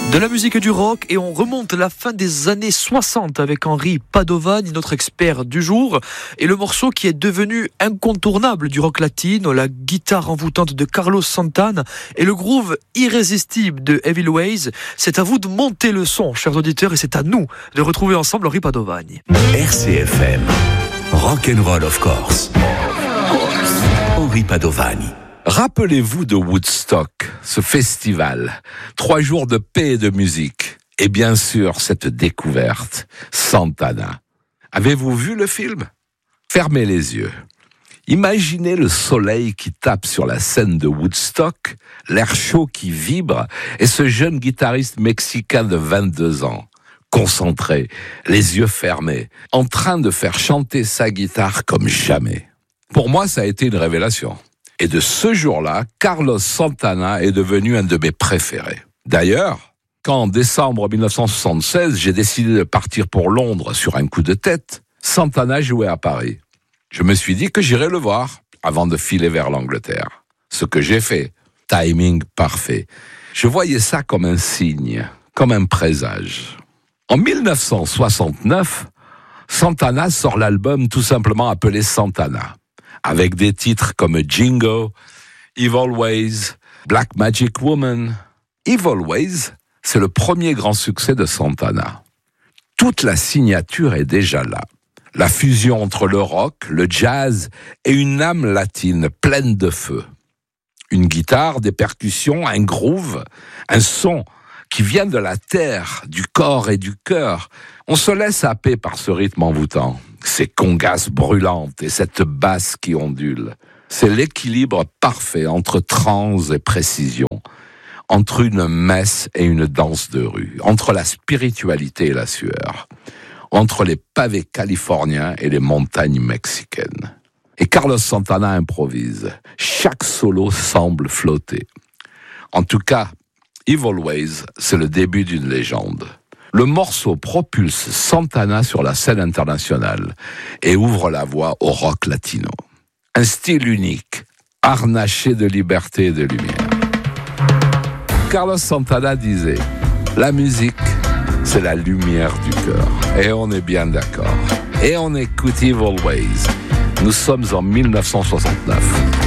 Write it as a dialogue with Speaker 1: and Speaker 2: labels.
Speaker 1: De la musique et du rock, et on remonte à la fin des années 60 avec Henri Padovani, notre expert du jour, et le morceau qui est devenu incontournable du rock latino, la guitare envoûtante de Carlos Santana et le groove irrésistible de Evil Ways. C'est à vous de monter le son, chers auditeurs, et c'est à nous de retrouver ensemble Henri Padovani.
Speaker 2: RCFM, Rock'n'Roll of course. Henri Padovani.
Speaker 3: Rappelez-vous de Woodstock, ce festival, 3 jours de paix et de musique. Et bien sûr, cette découverte, Santana. Avez-vous vu le film ? Fermez les yeux. Imaginez le soleil qui tape sur la scène de Woodstock, l'air chaud qui vibre, et ce jeune guitariste mexicain de 22 ans, concentré, les yeux fermés, en train de faire chanter sa guitare comme jamais. Pour moi, ça a été une révélation. Et de ce jour-là, Carlos Santana est devenu un de mes préférés. D'ailleurs, quand en décembre 1976, j'ai décidé de partir pour Londres sur un coup de tête, Santana jouait à Paris. Je me suis dit que j'irais le voir avant de filer vers l'Angleterre. Ce que j'ai fait, timing parfait. Je voyais ça comme un signe, comme un présage. En 1969, Santana sort l'album tout simplement appelé Santana, avec des titres comme Jingo, Evil Ways, Black Magic Woman. Evil Ways, c'est le premier grand succès de Santana. Toute la signature est déjà là. La fusion entre le rock, le jazz et une âme latine pleine de feu. Une guitare, des percussions, un groove, un son qui vient de la terre, du corps et du cœur. On se laisse happer par ce rythme envoûtant, ces congas brûlantes et cette basse qui ondule. C'est l'équilibre parfait entre trance et précision, entre une messe et une danse de rue, entre la spiritualité et la sueur, entre les pavés californiens et les montagnes mexicaines. Et Carlos Santana improvise. Chaque solo semble flotter. En tout cas, Evil Ways, c'est le début d'une légende. Le morceau propulse Santana sur la scène internationale et ouvre la voie au rock latino. Un style unique, harnaché de liberté et de lumière. Carlos Santana disait « La musique, c'est la lumière du cœur. » Et on est bien d'accord. Et on écoute Evil Ways. Nous sommes en 1969.